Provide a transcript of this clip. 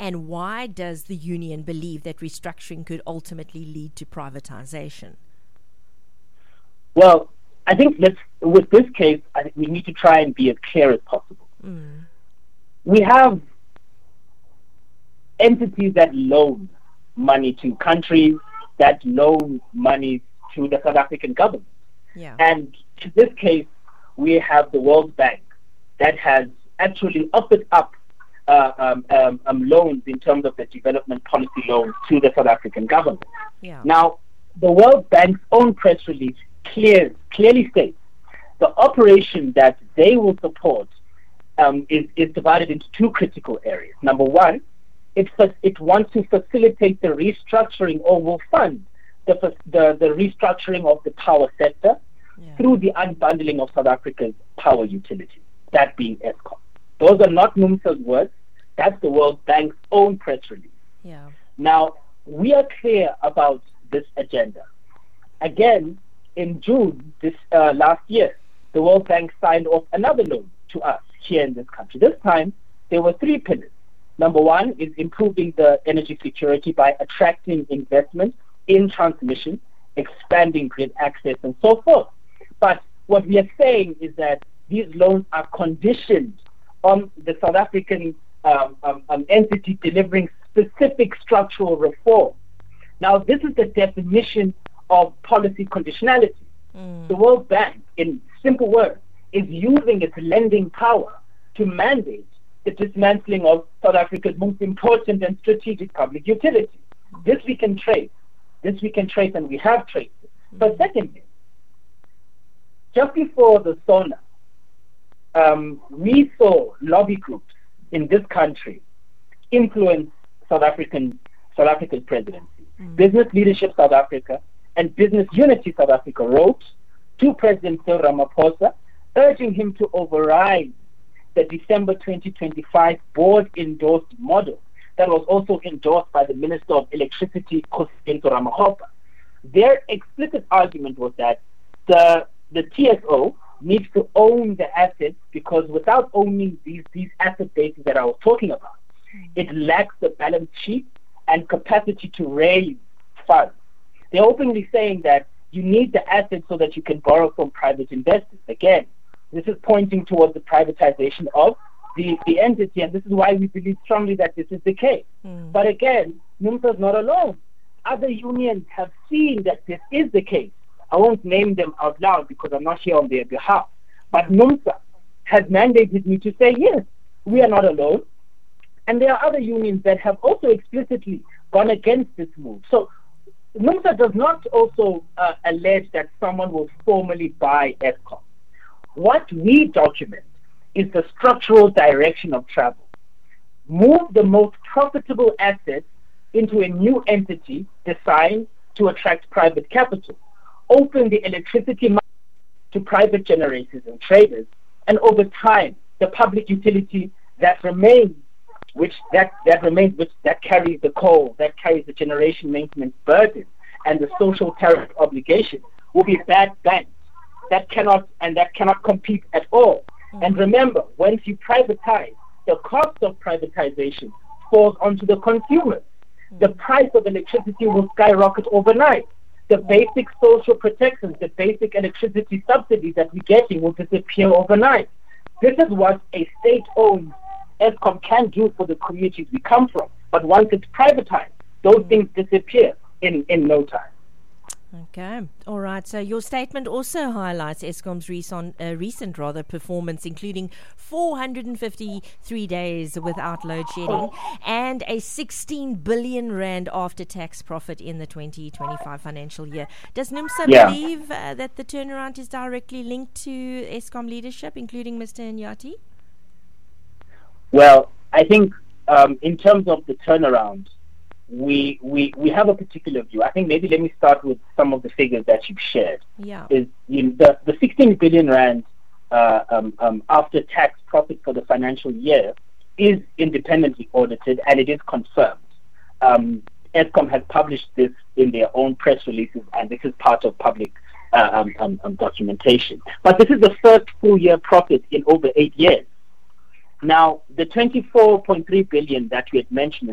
And why does the union believe that restructuring could ultimately lead to privatization? Well, I think with this case, I think we need to try and be as clear as possible. We have entities that loan money to countries, that loan money to the South African government. Yeah. And in this case, we have the World Bank that has actually offered up loans in terms of the development policy loans to the South African government. Yeah. Now, the World Bank's own press release clearly states the operation that they will support is divided into two critical areas. Number one, it wants to facilitate the restructuring or will fund the restructuring of the power sector through the unbundling of South Africa's power utility, that being Eskom. Those are not NUMSA's words. That's the World Bank's own press release. Yeah. Now, we are clear about this agenda. Again, in June last year, the World Bank signed off another loan to us here in this country. This time, there were three pillars. Number one is improving the energy security by attracting investment in transmission, expanding grid access, and so forth. But what we are saying is that these loans are conditioned on the South African entity delivering specific structural reform. Now, this is the definition of policy conditionality. The World Bank, in simple words, is using its lending power to mandate the dismantling of South Africa's most important and strategic public utility. This we can trace. And we have traced it. But secondly, just before the SONA, we saw lobby groups in this country influence South Africa's presidency. Business Leadership South Africa and Business Unity South Africa wrote to President Cyril Ramaphosa, urging him to override the December 2025 board-endorsed model that was also endorsed by the Minister of Electricity, Kgosientsho Ramokgopa. Their explicit argument was that the TSO needs to own the assets, because without owning these asset bases that I was talking about, it lacks the balance sheet and capacity to raise funds. They're openly saying that you need the assets so that you can borrow from private investors. Again, this is pointing towards the privatization of the entity, and this is why we believe strongly that this is the case. But again, NUMSA is not alone. Other unions have seen that this is the case. I won't name them out loud because I'm not here on their behalf. But NUMSA has mandated me to say, yes, we are not alone. And there are other unions that have also explicitly gone against this move. So NUMSA does not also allege that someone will formally buy Eskom. What we document is the structural direction of travel. Move the most profitable assets into a new entity designed to attract private capital. Open the electricity market to private generators and traders, and over time, the public utility that remains, which carries the coal, that carries the generation maintenance burden, and the social tariff obligation, will be banked. That cannot compete at all. And remember, once you privatize, the cost of privatization falls onto the consumers. The price of electricity will skyrocket overnight. The basic social protections, the basic electricity subsidies that we're getting will disappear overnight. This is what a state-owned Eskom can do for the communities we come from. But once it's privatized, those things disappear in no time. Okay. All right. So your statement also highlights Eskom's recent performance, including 453 days without load shedding and a 16 billion rand after-tax profit in the 2025 financial year. Does NUMSA believe that the turnaround is directly linked to Eskom leadership, including Mr. Inyathi? Well, I think in terms of the turnaround, we have a particular view. I think maybe let me start with some of the figures that you've shared. Yeah. Is the 16 billion rand after tax profit for the financial year is independently audited, and it is confirmed. Eskom has published this in their own press releases, and this is part of public documentation. But this is the first full year profit in over 8 years. Now, the 24.3 billion that we had mentioned